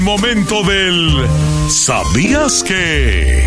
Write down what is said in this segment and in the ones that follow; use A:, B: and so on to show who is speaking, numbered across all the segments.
A: Momento del ¿sabías qué?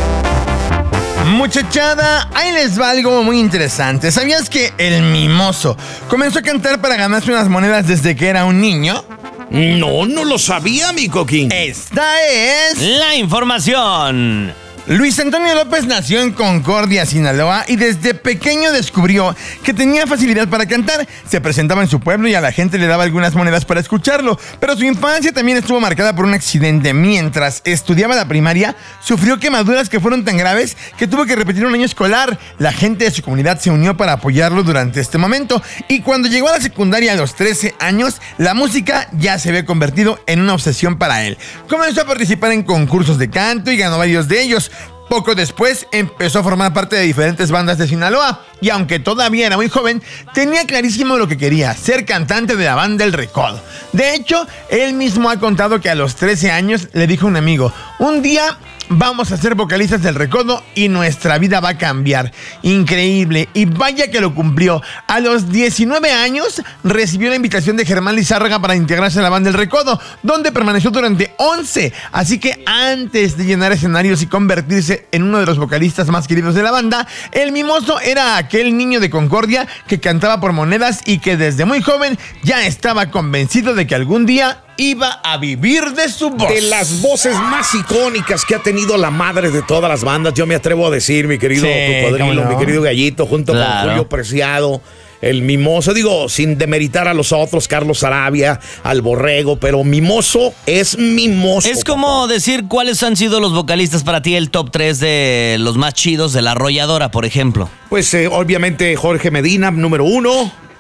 B: Muchachada, ahí les va algo muy interesante. ¿Sabías que el mimoso comenzó a cantar para ganarse unas monedas desde que era un niño?
C: No lo sabía, mi Coquín.
B: Esta es
D: la información.
B: Luis Antonio López nació en Concordia, Sinaloa, y desde pequeño descubrió que tenía facilidad para cantar. Se presentaba en su pueblo y a la gente le daba algunas monedas para escucharlo. Pero su infancia también estuvo marcada por un accidente. Mientras estudiaba la primaria, sufrió quemaduras que fueron tan graves que tuvo que repetir un año escolar. La gente de su comunidad se unió para apoyarlo durante este momento. Y cuando llegó a la secundaria a los 13 años, la música ya se había convertido en una obsesión para él. Comenzó a participar en concursos de canto y ganó varios de ellos. Poco después empezó a formar parte de diferentes bandas de Sinaloa y aunque todavía era muy joven, tenía clarísimo lo que quería, ser cantante de la banda El Recodo. De hecho, él mismo ha contado que a los 13 años le dijo a un amigo, un día vamos a ser vocalistas del Recodo y nuestra vida va a cambiar. Increíble, y vaya que lo cumplió. A los 19 años recibió la invitación de Germán Lizárraga para integrarse a la banda El Recodo, donde permaneció durante 11. Así que antes de llenar escenarios y convertirse en uno de los vocalistas más queridos de la banda, el mimoso era aquel niño de Concordia que cantaba por monedas y que desde muy joven ya estaba convencido de que algún día iba a vivir de su voz.
C: De las voces más icónicas que ha tenido la madre de todas las bandas, yo me atrevo a decir, mi querido Cocodrilo, mi querido Gallito, junto con Julio Preciado, el mimoso, digo, sin demeritar a los otros, Carlos Arabia, al Borrego, pero mimoso es mimoso.
D: Es como decir cuáles han sido los vocalistas para ti, el top 3 de los más chidos de La Arrolladora, por ejemplo.
C: Pues obviamente Jorge Medina, número 1.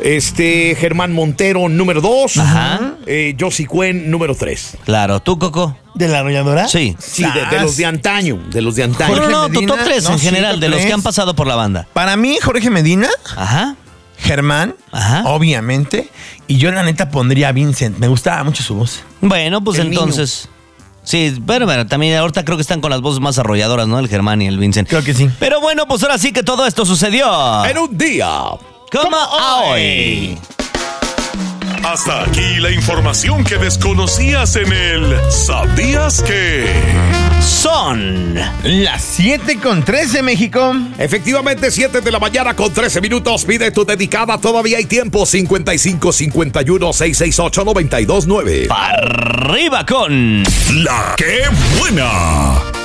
C: Germán Montero, número 2.
D: Ajá.
C: Josie Cuen, número 3.
D: Claro, ¿tú, Coco?
B: ¿De La Arrolladora?
D: Sí.
C: Sí, de los de antaño, Jorge
D: No, tu
B: Medina,
D: top 3 en general,
B: sí,
D: de los que han pasado por la banda.
B: Para mí, Jorge Medina,
D: Ajá.
B: Germán, obviamente, y yo la neta pondría a Vincent. Me gustaba mucho su voz.
D: Bueno, pues
C: El
D: entonces... Sí, pero también ahorita creo que están con las voces más arrolladoras, ¿no? El Germán y el Vincent.
B: Creo que sí.
D: Pero bueno, pues ahora sí que todo esto sucedió
C: en un día
D: como hoy.
A: Hasta aquí la información que desconocías en el ¿sabías qué?
D: Son
B: las 7:13, México.
C: Efectivamente, 7 de la mañana con 13 minutos. Pide tu dedicada, todavía hay tiempo. 55 51 668 929.
D: Arriba con
A: La ¡Qué buena!